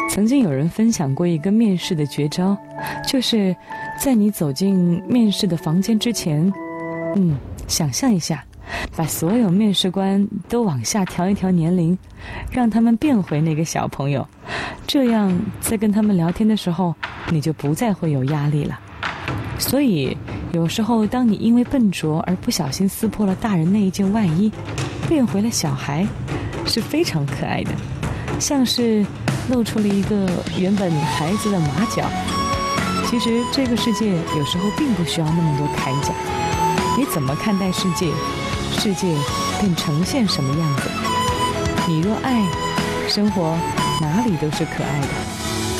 曾经有人分享过一个面试的绝招，就是在你走进面试的房间之前，想象一下，把所有面试官都往下调一调年龄，让他们变回那个小朋友，这样在跟他们聊天的时候，你就不再会有压力了。所以有时候当你因为笨拙而不小心撕破了大人那一件外衣，变回了小孩，是非常可爱的，像是露出了一个原本孩子的马脚。其实这个世界有时候并不需要那么多铠甲，你怎么看待世界，世界便呈现什么样子。你若爱，生活哪里都是可爱的。